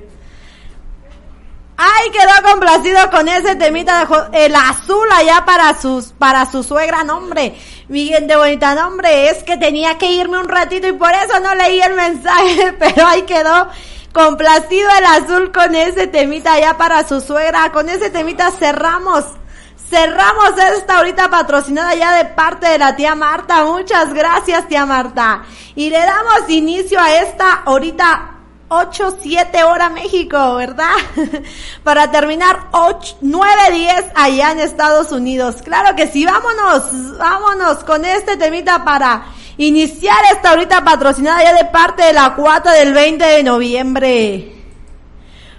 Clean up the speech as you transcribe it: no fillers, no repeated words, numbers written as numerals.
Ay, quedó complacido con ese temita de el azul allá para su suegra, nombre. Mi gente bonita, nombre, es que tenía que irme un ratito y por eso no leí el mensaje, pero ahí quedó complacido el azul con ese temita allá para su suegra. Con ese temita cerramos esta ahorita patrocinada ya de parte de la tía Marta. Muchas gracias, tía Marta. Y le damos inicio a esta ahorita 8-7 hora México, ¿verdad? Para terminar 9-10 allá en Estados Unidos. Claro que sí, vámonos con este temita para iniciar esta ahorita patrocinada ya de parte de la cuata del 20 de noviembre.